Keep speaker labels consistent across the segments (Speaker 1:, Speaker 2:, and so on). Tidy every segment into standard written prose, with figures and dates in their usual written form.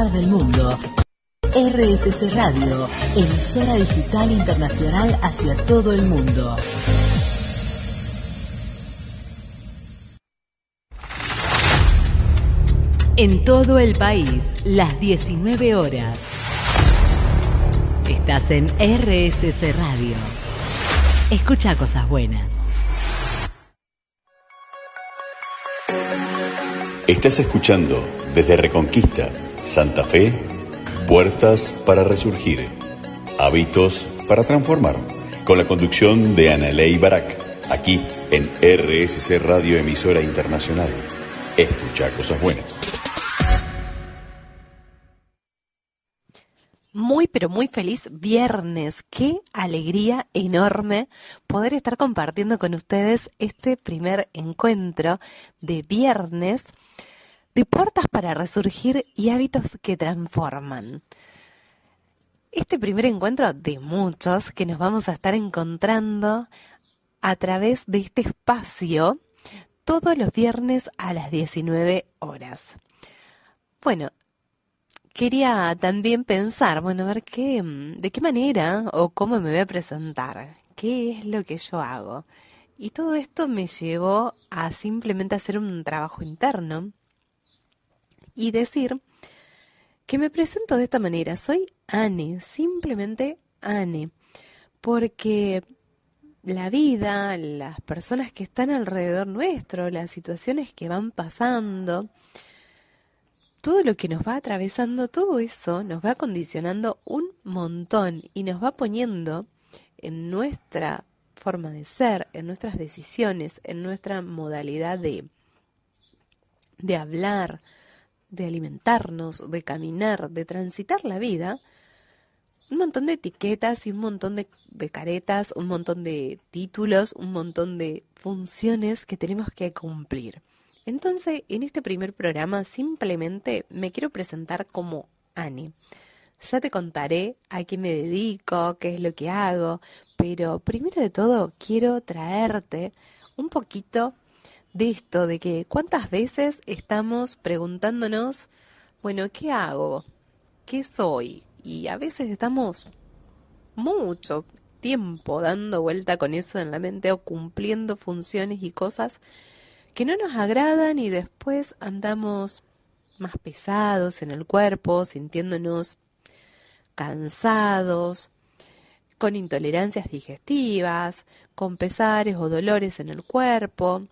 Speaker 1: lugar del mundo. RSC Radio, emisora digital internacional hacia todo el mundo. En todo el país, las 19 horas. Estás en RSC Radio. Escucha cosas buenas.
Speaker 2: Estás escuchando desde Reconquista, Santa Fe, Puertas para Resurgir, Hábitos para Transformar, con la conducción de Analey Barak, aquí en RSC Radio, emisora internacional. Escucha cosas buenas.
Speaker 3: Muy, pero muy feliz viernes. Qué alegría enorme poder estar compartiendo con ustedes este primer encuentro de viernes de Puertas para Resurgir y Hábitos que Transforman. Este primer encuentro de muchos que nos vamos a estar encontrando a través de este espacio todos los viernes a las 19 horas. Bueno, quería también pensar, a ver de qué manera o cómo me voy a presentar, qué es lo que yo hago. Y todo esto me llevó a simplemente hacer un trabajo interno y decir que me presento de esta manera. Soy Anne, simplemente Anne, porque la vida, las personas que están alrededor nuestro, las situaciones que van pasando, todo lo que nos va atravesando, todo eso nos va condicionando un montón y nos va poniendo en nuestra forma de ser, en nuestras decisiones, en nuestra modalidad de hablar, de alimentarnos, de caminar, de transitar la vida, un montón de etiquetas y un montón de caretas, un montón de títulos, un montón de funciones que tenemos que cumplir. Entonces, en este primer programa simplemente me quiero presentar como Anne. Ya te contaré a qué me dedico, qué es lo que hago, pero primero de todo quiero traerte un poquito de esto, de que cuántas veces estamos preguntándonos, ¿qué hago? ¿Qué soy? Y a veces estamos mucho tiempo dando vuelta con eso en la mente o cumpliendo funciones y cosas que no nos agradan y después andamos más pesados en el cuerpo, sintiéndonos cansados, con intolerancias digestivas, con pesares o dolores en el cuerpo,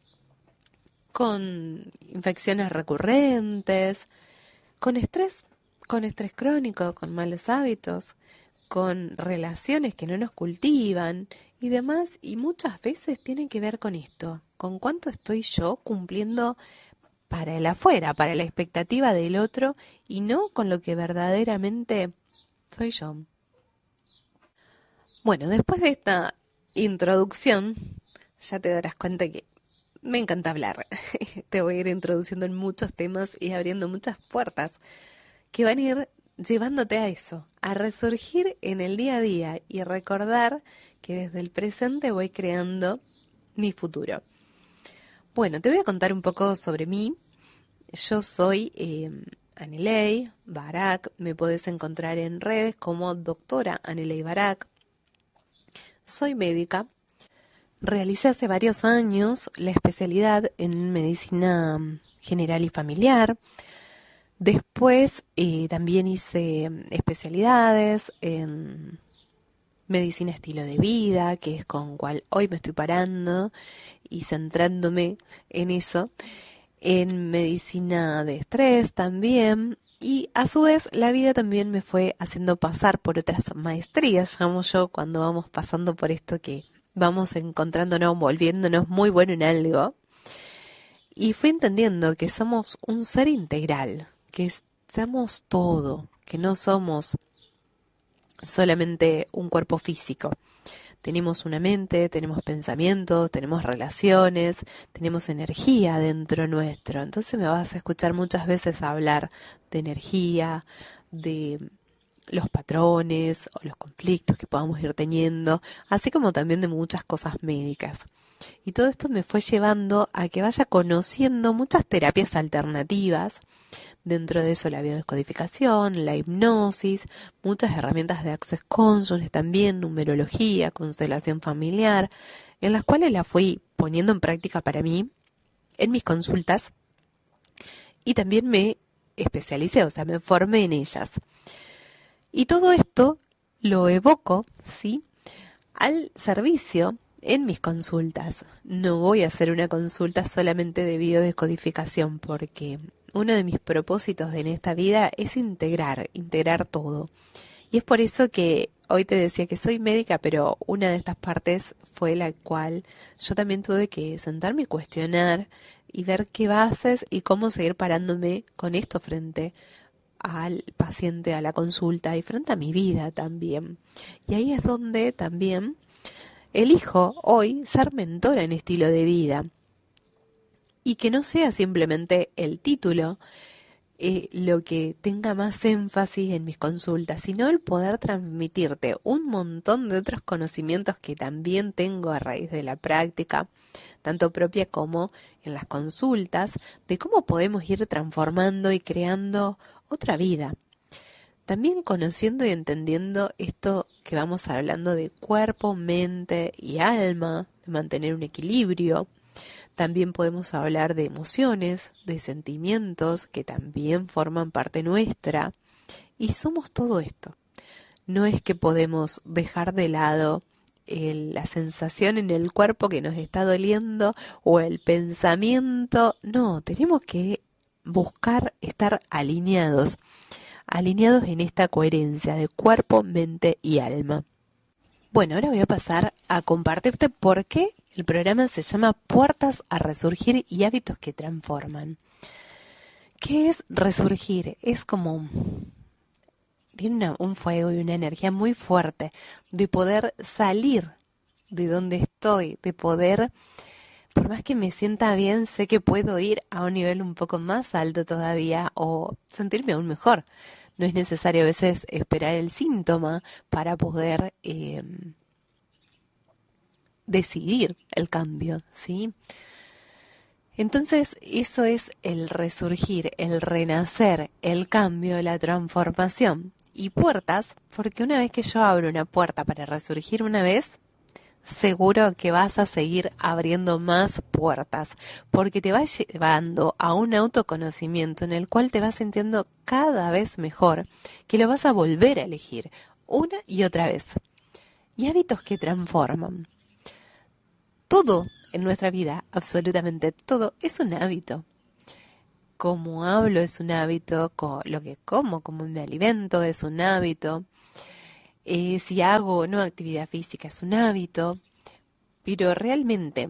Speaker 3: con infecciones recurrentes, con estrés crónico, con malos hábitos, con relaciones que no nos cultivan y demás, y muchas veces tienen que ver con esto, con cuánto estoy yo cumpliendo para el afuera, para la expectativa del otro y no con lo que verdaderamente soy yo. Bueno, después de esta introducción, ya te darás cuenta que me encanta hablar. Te voy a ir introduciendo en muchos temas y abriendo muchas puertas que van a ir llevándote a eso, a resurgir en el día a día y recordar que desde el presente voy creando mi futuro. Bueno, te voy a contar un poco sobre mí. Yo soy Analey Barak, me podés encontrar en redes como doctora Analey Barak. Soy médica. Realicé hace varios años la especialidad en medicina general y familiar. Después también hice especialidades en medicina estilo de vida, que es con cual hoy me estoy parando y centrándome en eso. En medicina de estrés también. Y a su vez la vida también me fue haciendo pasar por otras maestrías, llamo yo, cuando vamos pasando por esto que vamos encontrándonos, volviéndonos muy bueno en algo. Y fui entendiendo que somos un ser integral, que somos todo, que no somos solamente un cuerpo físico. Tenemos una mente, tenemos pensamientos, tenemos relaciones, tenemos energía dentro nuestro. Entonces me vas a escuchar muchas veces hablar de energía, de los patrones o los conflictos que podamos ir teniendo, así como también de muchas cosas médicas. Y todo esto me fue llevando a que vaya conociendo muchas terapias alternativas, dentro de eso la biodescodificación, la hipnosis, muchas herramientas de Access Consciousness también, numerología, constelación familiar, en las cuales la fui poniendo en práctica para mí en mis consultas y también me especialicé, o sea, me formé en ellas. Y todo esto lo evoco, ¿sí?, al servicio en mis consultas. No voy a hacer una consulta solamente de biodescodificación porque uno de mis propósitos en esta vida es integrar todo. Y es por eso que hoy te decía que soy médica, pero una de estas partes fue la cual yo también tuve que sentarme y cuestionar y ver qué bases y cómo seguir parándome con esto frente al paciente, a la consulta y frente a mi vida también. Y ahí es donde también elijo hoy ser mentora en estilo de vida y que no sea simplemente el título lo que tenga más énfasis en mis consultas, sino el poder transmitirte un montón de otros conocimientos que también tengo a raíz de la práctica, tanto propia como en las consultas, de cómo podemos ir transformando y creando otra vida. También conociendo y entendiendo esto que vamos hablando de cuerpo, mente y alma, de mantener un equilibrio. También podemos hablar de emociones, de sentimientos que también forman parte nuestra. Y somos todo esto. No es que podemos dejar de lado la sensación en el cuerpo que nos está doliendo o el pensamiento. No, tenemos que buscar estar alineados en esta coherencia de cuerpo, mente y alma. Bueno, ahora voy a pasar a compartirte por qué el programa se llama Puertas a Resurgir y Hábitos que Transforman. ¿Qué es resurgir? Es como... tiene un fuego y una energía muy fuerte de poder salir de donde estoy, de poder, por más que me sienta bien, sé que puedo ir a un nivel un poco más alto todavía o sentirme aún mejor. No es necesario a veces esperar el síntoma para poder decidir el cambio, ¿sí? Entonces, eso es el resurgir, el renacer, el cambio, la transformación. Y puertas, porque una vez que yo abro una puerta para resurgir una vez, seguro que vas a seguir abriendo más puertas, porque te va llevando a un autoconocimiento en el cual te vas sintiendo cada vez mejor, que lo vas a volver a elegir una y otra vez. Y hábitos que transforman. Todo en nuestra vida, absolutamente todo, es un hábito. Cómo hablo es un hábito, lo que como, cómo me alimento es un hábito. Si hago o no actividad física es un hábito, pero realmente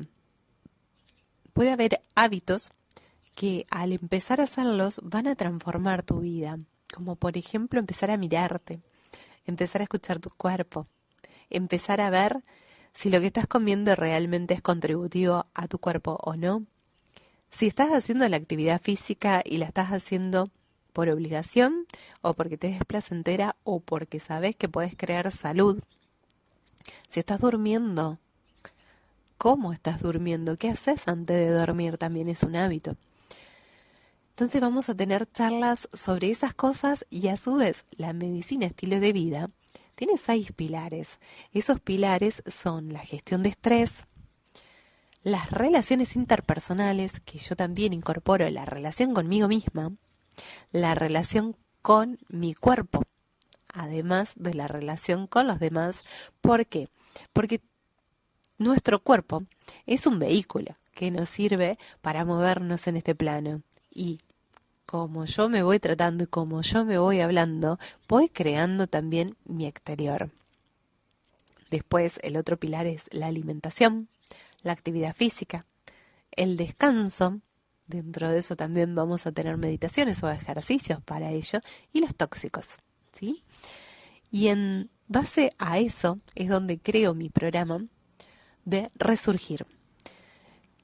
Speaker 3: puede haber hábitos que al empezar a hacerlos van a transformar tu vida, como por ejemplo empezar a mirarte, empezar a escuchar tu cuerpo, empezar a ver si lo que estás comiendo realmente es contributivo a tu cuerpo o no, si estás haciendo la actividad física y la estás haciendo por obligación o porque te es placentera o porque sabes que puedes crear salud. Si estás durmiendo, ¿cómo estás durmiendo? ¿Qué haces antes de dormir? También es un hábito. Entonces vamos a tener charlas sobre esas cosas y a su vez la medicina estilo de vida tiene 6 pilares. Esos pilares son la gestión de estrés, las relaciones interpersonales, que yo también incorporo la relación conmigo misma, la relación con mi cuerpo, además de la relación con los demás. ¿Por qué? Porque nuestro cuerpo es un vehículo que nos sirve para movernos en este plano. Y como yo me voy tratando y como yo me voy hablando, voy creando también mi exterior. Después, el otro pilar es la alimentación, la actividad física, el descanso. Dentro de eso también vamos a tener meditaciones o ejercicios para ello, y los tóxicos, ¿sí? Y en base a eso es donde creo mi programa de resurgir,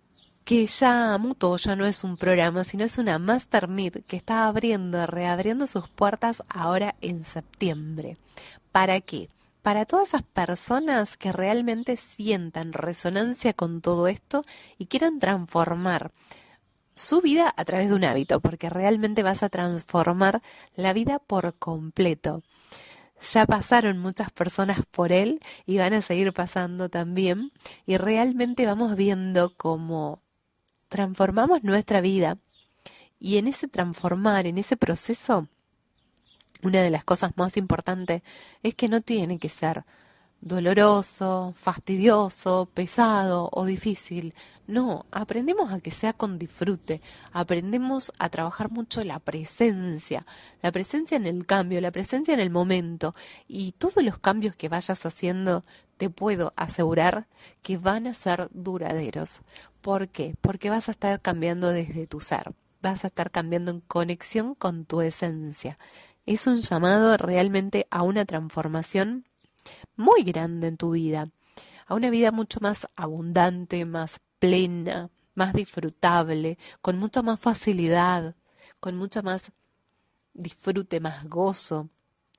Speaker 3: que ya mutó, ya no es un programa, sino es una Master Meet que está reabriendo sus puertas ahora en septiembre. ¿Para qué? Para todas esas personas que realmente sientan resonancia con todo esto y quieran transformar su vida a través de un hábito, porque realmente vas a transformar la vida por completo. Ya pasaron muchas personas por él y van a seguir pasando también, y realmente vamos viendo cómo transformamos nuestra vida, y en ese transformar, en ese proceso, una de las cosas más importantes es que no tiene que ser doloroso, fastidioso, pesado o difícil. No, aprendemos a que sea con disfrute, aprendemos a trabajar mucho la presencia en el cambio, la presencia en el momento, y todos los cambios que vayas haciendo te puedo asegurar que van a ser duraderos. ¿Por qué? Porque vas a estar cambiando desde tu ser, vas a estar cambiando en conexión con tu esencia. Es un llamado realmente a una transformación muy grande en tu vida, a una vida mucho más abundante, más plena, más disfrutable, con mucha más facilidad, con mucho más disfrute, más gozo,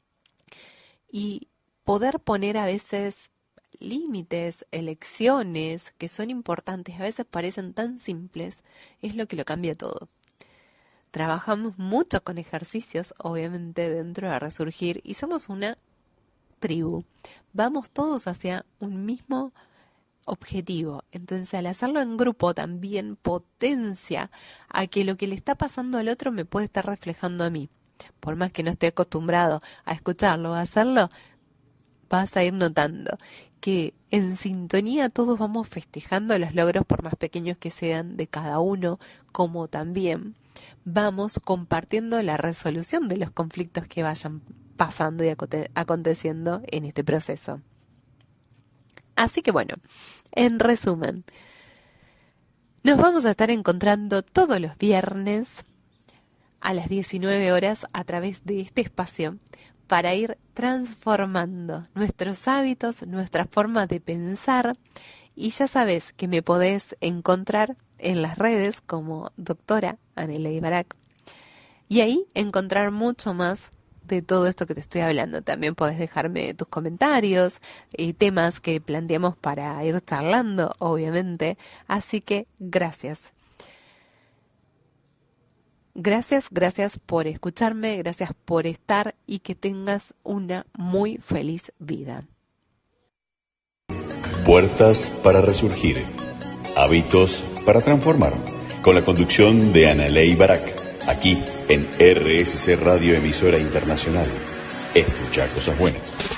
Speaker 3: y poder poner a veces límites, elecciones que son importantes, a veces parecen tan simples, es lo que lo cambia todo. Trabajamos mucho con ejercicios, obviamente, dentro de Resurgir, y somos una tribu. Vamos todos hacia un mismo objetivo. Entonces, al hacerlo en grupo, también potencia a que lo que le está pasando al otro me puede estar reflejando a mí. Por más que no esté acostumbrado a escucharlo o a hacerlo, vas a ir notando que en sintonía todos vamos festejando los logros, por más pequeños que sean, de cada uno, como también vamos compartiendo la resolución de los conflictos que vayan pasando y aconteciendo en este proceso. Así que bueno, en resumen, nos vamos a estar encontrando todos los viernes a las 19 horas a través de este espacio para ir transformando nuestros hábitos, nuestra forma de pensar, y ya sabes que me podés encontrar en las redes como doctora Aneley Barak, y ahí encontrar mucho más de todo esto que te estoy hablando. También podés dejarme tus comentarios y temas que planteamos para ir charlando, obviamente. Así que gracias. Gracias por escucharme, gracias por estar, y que tengas una muy feliz vida.
Speaker 2: Puertas para resurgir. Hábitos para transformar. Con la conducción de Aneley Barak. Aquí en RSC Radio, emisora internacional. Escucha cosas buenas.